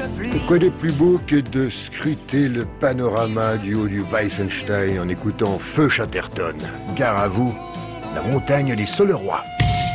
Quoi de plus beau que de scruter le panorama du haut du Weissenstein en écoutant Feu Chatterton. Gare à vous, la montagne des Solerois.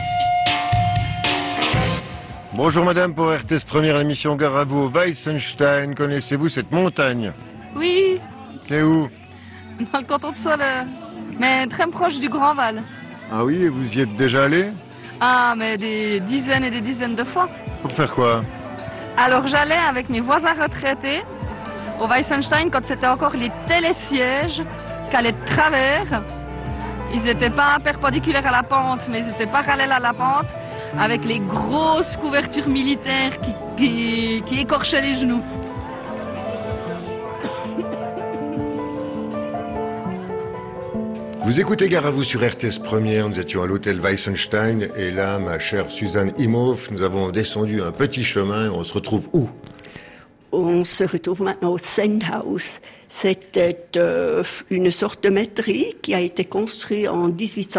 Bonjour madame, pour RTS première émission Gare à vous au Weissenstein. Connaissez-vous cette montagne? Oui. C'est où? Dans le canton de Soleure, mais très proche du Grand Val. Ah oui, et vous y êtes déjà allé? Ah, mais des dizaines et des dizaines de fois. Pour faire quoi? Alors j'allais avec mes voisins retraités au Weissenstein quand c'était encore les télésièges qui allaient de travers. Ils n'étaient pas perpendiculaires à la pente, mais ils étaient parallèles à la pente, avec les grosses couvertures militaires qui écorchaient les genoux. Vous écoutez Gare à vous sur RTS Première, nous étions à l'hôtel Weissenstein et là, ma chère Suzanne Imhoff, nous avons descendu un petit chemin et on se retrouve où? On se retrouve maintenant au Sennhaus. C'était une sorte de métairie qui a été construite en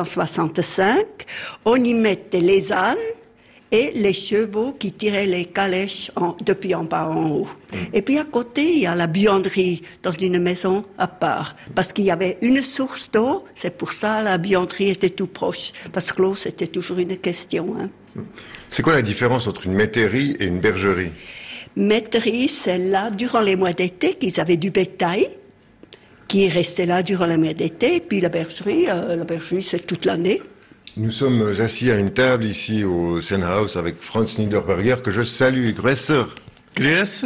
1865. On y mettait les ânes et les chevaux qui tiraient les calèches depuis en bas en haut. Et puis à côté, il y a la buanderie dans une maison à part. Parce qu'il y avait une source d'eau, c'est pour ça la buanderie était tout proche. Parce que l'eau, c'était toujours une question. Hein. C'est quoi la différence entre une métairie et une bergerie? Métairie, c'est là, durant les mois d'été, qu'ils avaient du bétail, qui restait là durant les mois d'été. Et puis la bergerie, c'est toute l'année. Nous sommes assis à une table ici au Sennhaus avec Franz Niederberger que je salue. Grüße. Grüße.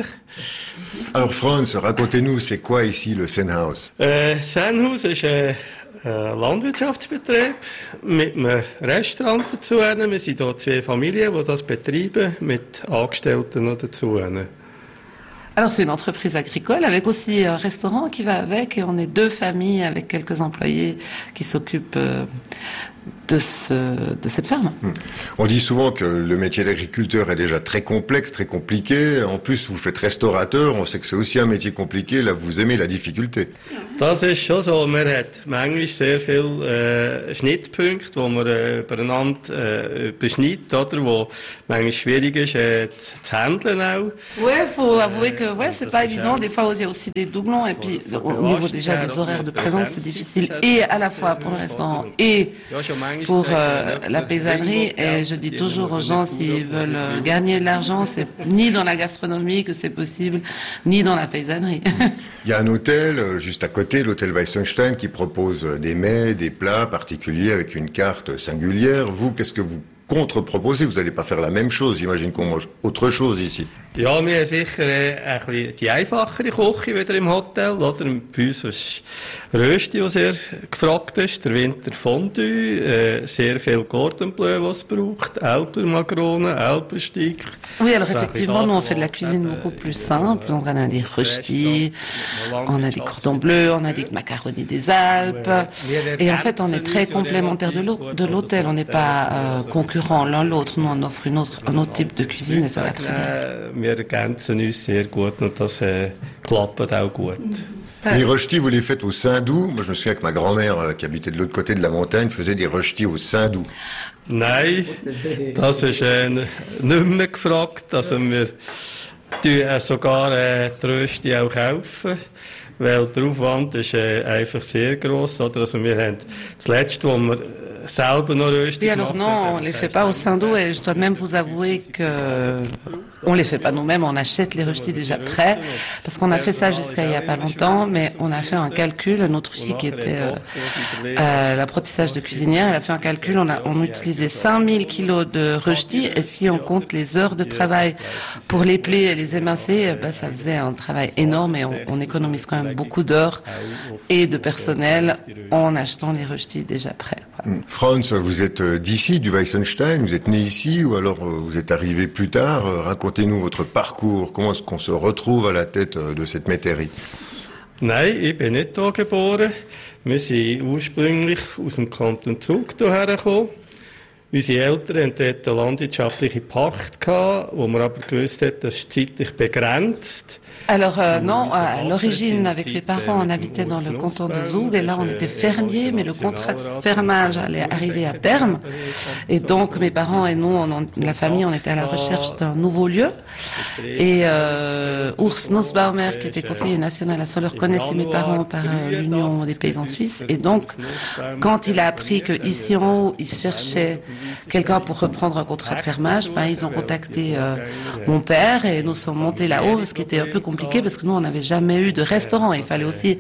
Alors Franz, racontez-nous, c'est quoi ici le Sennhaus? Sennhaus ist ein Landwirtschaftsbetrieb mit einem Restaurant dazu. Wir sind hier 2 Familien, die das betreiben, mit Angestellten noch dazu. Alors c'est une entreprise agricole avec aussi un restaurant qui va avec et on est 2 familles avec quelques employés qui s'occupent de cette ferme. On dit souvent que le métier d'agriculteur est déjà très complexe, très compliqué. En plus, vous faites restaurateur, on sait que c'est aussi un métier compliqué. Là, vous aimez la difficulté. Das ist schon so. Man hat manchmal sehr viele Schnittpunkte, die man übereinander überschneidet, oder? Wo manchmal schwierig ist zu handeln auch. Ouais, faut avouer que c'est pas évident. Des fois, il y a aussi des doublons et puis au niveau déjà des horaires de présence, c'est difficile et à la fois pour le restaurant et pour la paysannerie. Et je dis toujours aux gens, s'ils veulent gagner de l'argent, c'est ni dans la gastronomie que c'est possible, ni dans la paysannerie. Il y a un hôtel juste à côté, l'hôtel Weissenstein, qui propose des mets, des plats particuliers avec une carte singulière. Vous, qu'est-ce que vous contre-proposez? Vous n'allez pas faire la même chose. J'imagine qu'on mange autre chose ici. Ja, wir haben sicher ein bisschen die einfachere Küche wieder im Hotel. Oder? Bei uns ist Rösti, das sehr gefragt ist. Der Winter Fondue, sehr viel Cordon Bleu, was es braucht. Alpermakronen, Alpersteak. Oui, alors effectivement, nous on fait de la cuisine beaucoup plus simple. Donc on a des rösti, on a des cordons bleus, on a des macaronis des Alpes. Et en fait, on est très complémentaires de l'hôtel. On n'est pas concurrents l'un l'autre. Nous on offre un autre type de cuisine et ça va très bien. Wir ergänzen uns sehr gut und das klappt auch gut. Les röstis, vous les faites au Saint-Doux? Moi, je me souviens que ma grand-mère, qui habitait de l'autre côté de la montagne, faisait des röstis au Saint-Doux. Nein, das ist nicht mehr gefragt. Also wir tun sogar die Rösti auch kaufen, weil der Aufwand ist einfach sehr gross. Oder? Also wir haben das letzte, wo wir selber noch Rösti gemacht haben. Non, on les fait pas au Saint-Doux et je dois même vous avouer que on les fait pas nous-mêmes, on achète les röstis déjà prêts parce qu'on a fait ça jusqu'à il y a pas longtemps, mais on a fait un calcul, notre fille qui était l'apprentissage de cuisinière, elle a fait un calcul, on utilisait 5000 kilos de röstis et si on compte les heures de travail pour les plier et les émincer, ça faisait un travail énorme et on économise quand même beaucoup d'heures et de personnel en achetant les röstis déjà prêts. Franz, vous êtes d'ici, du Weissenstein, vous êtes né ici ou alors vous êtes arrivé plus tard? Racontez-nous votre parcours, comment est-ce qu'on se retrouve à la tête de cette métairie? Nein, ich bin nicht hier geboren. Wir sind ursprünglich aus dem Kanton Zug hierher gekommen. Unsere Eltern hatten dort eine landwirtschaftliche Pacht gehabt, wo man aber gewusst hat, das ist zeitlich begrenzt. Alors non, à l'origine, avec mes parents, on habitait dans le canton de Zoug et là on était fermiers, mais le contrat de fermage allait arriver à terme. Et donc mes parents et nous, la famille, on était à la recherche d'un nouveau lieu. Et Urs Nussbaumer, qui était conseiller national à Soleure, connaissait mes parents par l'Union des paysans suisses. Et donc, quand il a appris que ici en haut, il cherchait quelqu'un pour reprendre un contrat de fermage, ils ont contacté mon père et nous sommes montés là-haut, ce qui était un peu compliqué parce que nous, on n'avait jamais eu de restaurant. Il fallait aussi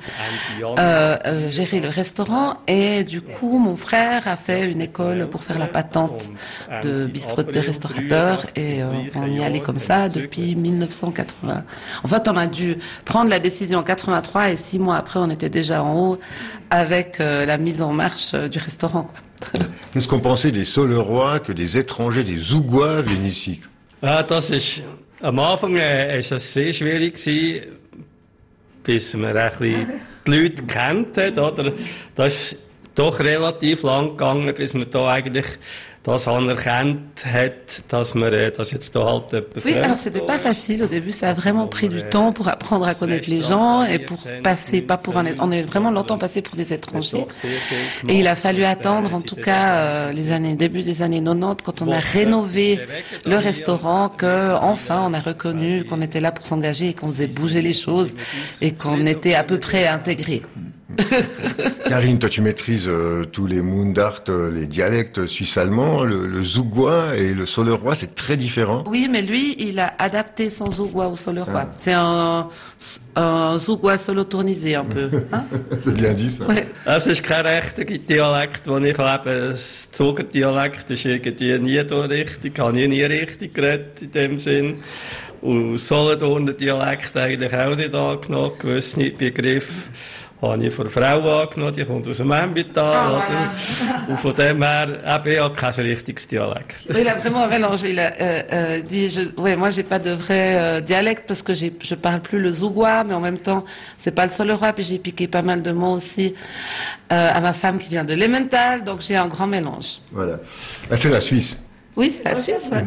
gérer le restaurant. Et du coup, mon frère a fait une école pour faire la patente de bistrot de restaurateur. Et on y allait comme ça depuis 1980. En fait, on a dû prendre la décision en 83 et 6 mois après, on était déjà en haut avec la mise en marche du restaurant. Qu'est-ce qu'on pensait des Solerois, que des étrangers, des Zougois viennent ici? Das ist, am Anfang ist das sehr schwierig gewesen, bis man ein bisschen die Leute kennt hat, oder? Das ist doch relativ lang gegangen, bis man da eigentlich das anerkannt hat, dass man das jetzt da halt Oui, alors c'était pas facile au début, ça a vraiment pris du temps pour apprendre à connaître les gens et pour passer, pas pour on est vraiment longtemps passé pour des étrangers. Et il a fallu attendre, en tout cas, début des années 90, quand on a rénové le restaurant, que enfin on a reconnu qu'on était là pour s'engager et qu'on faisait bouger les choses et qu'on était à peu près intégrés. Karine, toi tu maîtrises tous les Mundart, les dialectes suisse-allemands, le zougois et le solerois, c'est très différent. Oui, mais lui, il a adapté son zougois au solerois. C'est un zougois solotournisé un peu. Hein? C'est bien dit ça. Ouais. Es ist kein richtiger Dialekt, den ich lebe. Das Zuger Dialekt ist irgendwie nie da richtig, habe ich nie richtig geredet in dem Sinn. Und Solothurner Dialekt eigentlich auch nicht angenommen, gewisse Begriffe. Habe ich von Frau angenommen, die kommt aus dem Emmental, oder? Und von dem her, ich habe kein richtiges Dialekt. Oui, il a vraiment mélangé. Il a dit, moi j'ai pas de vrai dialecte parce que je parle plus le zougois, mais en même temps, c'est pas le solerois, puis j'ai piqué pas mal de mots aussi à ma femme qui vient de l'Emmental, donc j'ai un grand mélange. Voilà. Ah, c'est la Suisse. Oui, c'est la Suisse, ouais.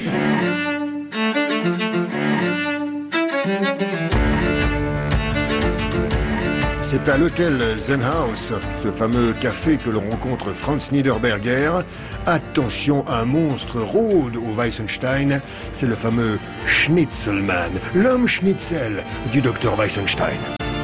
C'est à l'hôtel Zenhaus, ce fameux café que l'on rencontre Franz Niederberger. Attention, un monstre rôde au Weissenstein, c'est le fameux Schnitzelmann, l'homme schnitzel du docteur Weissenstein.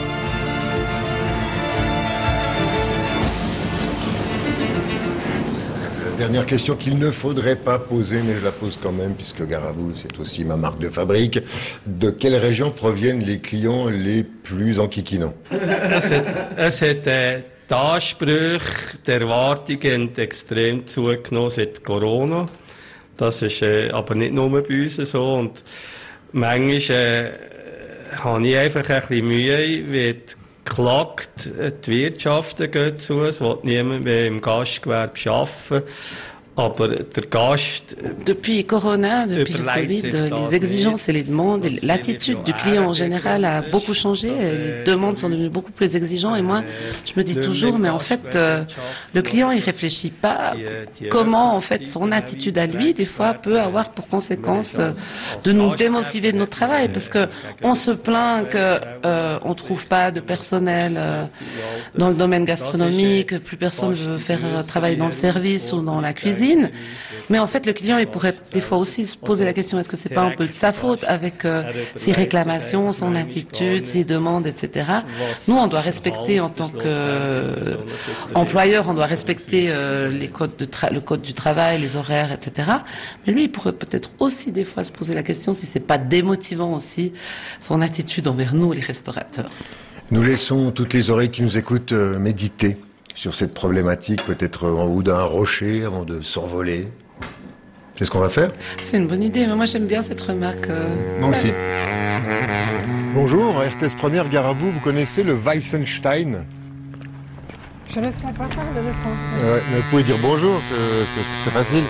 Dernière question qu'il ne faudrait pas poser, mais je la pose quand même, puisque Garavou, c'est aussi ma marque de fabrique. De quelle région proviennent les clients les plus enquiquinants? Es hat die Ansprüche, die Erwartungen haben extrem zugenommen seit Corona. Das ist aber nicht nur bei uns so. Und manchmal habe ich einfach ein bisschen Mühe, wird geklagt, die Wirtschaften gehen zu, es will niemand mehr im Gastgewerbe arbeiten. Aber der Gast, depuis Corona, depuis le Covid, les exigences et les demandes, l'attitude du client en général a beaucoup changé. Les demandes sont devenues beaucoup plus exigeantes. Et moi, je me dis toujours, mais en fait, le client, il réfléchit pas comment, en fait, son attitude à lui, des fois, peut avoir pour conséquence de nous démotiver de notre travail, parce que on se plaint que on trouve pas de personnel dans le domaine gastronomique, plus personne veut faire travailler dans le service ou dans la cuisine. Mais en fait, le client, il pourrait des fois aussi se poser la question, est-ce que c'est pas un peu de sa faute avec ses réclamations, son attitude, ses demandes, etc. Nous, on doit respecter en tant qu'employeur, on doit respecter les codes le code du travail, les horaires, etc. Mais lui, il pourrait peut-être aussi des fois se poser la question si c'est pas démotivant aussi son attitude envers nous, les restaurateurs. Nous laissons toutes les oreilles qui nous écoutent méditer sur cette problématique, peut-être en haut d'un rocher avant de s'envoler. C'est ce qu'on va faire? C'est une bonne idée, mais moi j'aime bien cette remarque. Moi aussi. Bonjour, RTS Première, gare à vous, vous connaissez le Weissenstein? Je ne sais pas parler le français. Mais vous pouvez dire bonjour, c'est facile.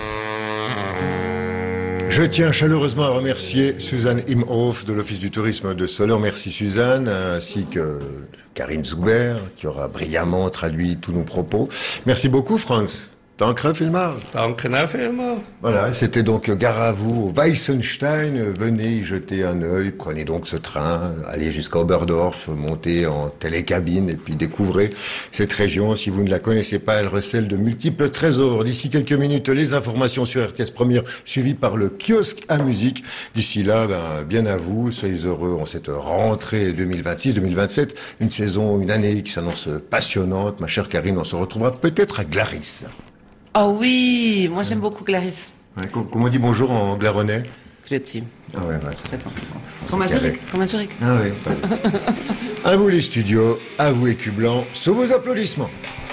Je tiens chaleureusement à remercier Suzanne Imhoff de l'Office du tourisme de Soleure. Merci Suzanne, ainsi que Karine Zuber, qui aura brillamment traduit tous nos propos. Merci beaucoup Franz. Danke vielmals. Danke auch vielmals. Voilà, c'était donc Gare à vous au Weissenstein. Venez y jeter un œil, prenez donc ce train, allez jusqu'à Oberdorf, montez en télécabine et puis découvrez cette région. Si vous ne la connaissez pas, elle recèle de multiples trésors. D'ici quelques minutes, les informations sur RTS Première, suivies par le kiosque à musique. D'ici là, bien à vous, soyez heureux en cette rentrée 2026-2027. Une saison, une année qui s'annonce passionnante. Ma chère Karine, on se retrouvera peut-être à Glaris. Oh oui, moi j'aime beaucoup Clarisse. Ouais, comment on dit bonjour en glaronnais? Grüezi. Ah ouais. Très simplement. Comme à Zurich. Ah oui. À vous les studios, à vous Écu Blanc, sous vos applaudissements.